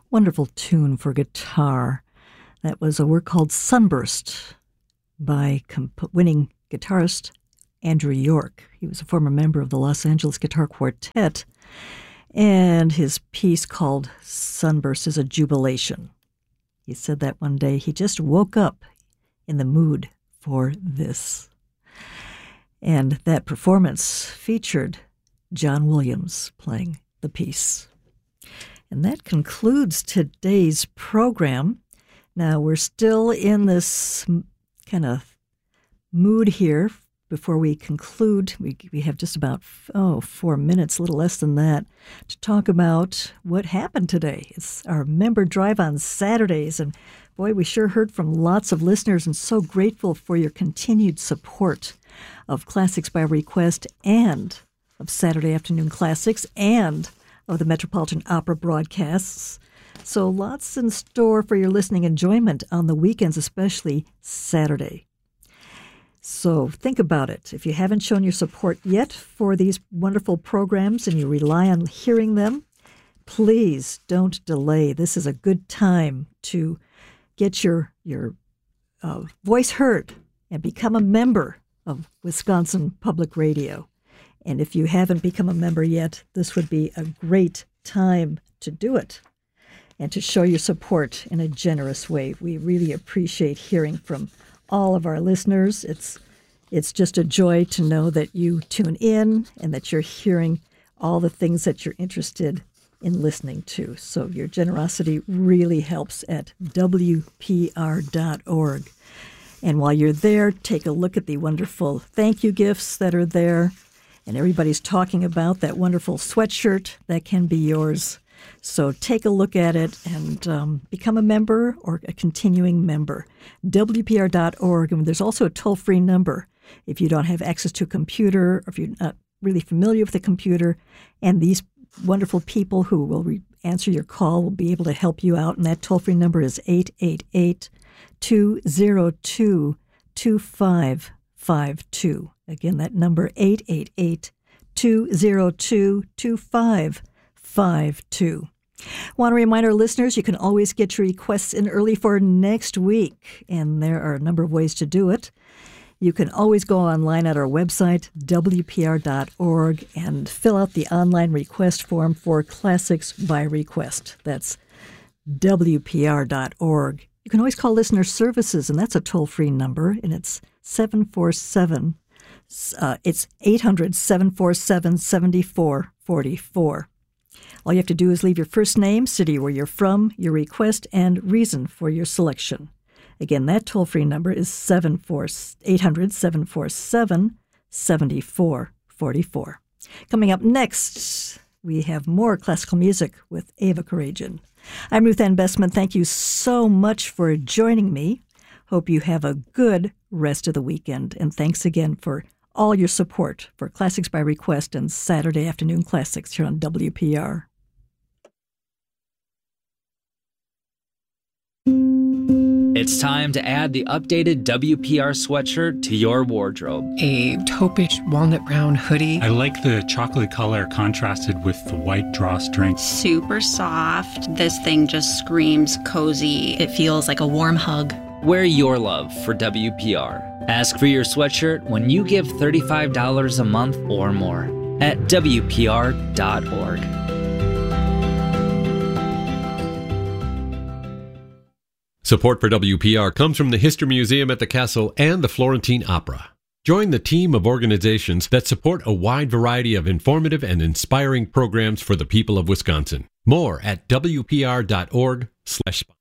Wonderful tune for guitar. That was a work called Sunburst by winning guitarist Andrew York. He was a former member of the Los Angeles Guitar Quartet, and his piece called Sunburst is a jubilation. He said that one day he just woke up in the mood for this. And that performance featured John Williams playing the piece. And that concludes today's program. Now, we're still in this kind of mood here. Before we conclude, we have just about 4 minutes, a little less than that, to talk about what happened today. It's our member drive on Saturdays, and boy, we sure heard from lots of listeners, and so grateful for your continued support of Classics by Request and of Saturday Afternoon Classics and of the Metropolitan Opera broadcasts. So lots in store for your listening enjoyment on the weekends, especially Saturday. So think about it. If you haven't shown your support yet for these wonderful programs and you rely on hearing them, please don't delay. This is a good time to get your voice heard and become a member of Wisconsin Public Radio. And if you haven't become a member yet, this would be a great time to do it and to show your support in a generous way. We really appreciate hearing from all of our listeners. It's just a joy to know that you tune in and that you're hearing all the things that you're interested in listening to. So your generosity really helps at WPR.org. And while you're there, take a look at the wonderful thank you gifts that are there. And everybody's talking about that wonderful sweatshirt that can be yours. So take a look at it and become a member or a continuing member. WPR.org. And there's also a toll-free number if you don't have access to a computer or if you're not really familiar with the computer. And these wonderful people who will answer your call will be able to help you out. And that toll-free number is 888-202-2552. Again, that number, 888-202-2552. Want to remind our listeners, you can always get your requests in early for next week, and there are a number of ways to do it. You can always go online at our website, WPR.org, and fill out the online request form for Classics by Request. That's WPR.org. You can always call Listener Services, and that's a toll-free number, and it's 747. It's 800-747-7444. All you have to do is leave your first name, city where you're from, your request, and reason for your selection. Again, that toll-free number is 800-747-7444. Coming up next, we have more classical music with Ava Karajan. I'm Ruth Ann Bestman. Thank you so much for joining me. Hope you have a good rest of the weekend, and thanks again for all your support for Classics by Request and Saturday Afternoon Classics here on WPR. It's time to add the updated WPR sweatshirt to your wardrobe. A taupish walnut brown hoodie. I like the chocolate color contrasted with the white drawstring. Super soft. This thing just screams cozy. It feels like a warm hug. Wear your love for WPR. Ask for your sweatshirt when you give $35 a month or more at WPR.org. Support for WPR comes from the History Museum at the Castle and the Florentine Opera. Join the team of organizations that support a wide variety of informative and inspiring programs for the people of Wisconsin. More at WPR.org/.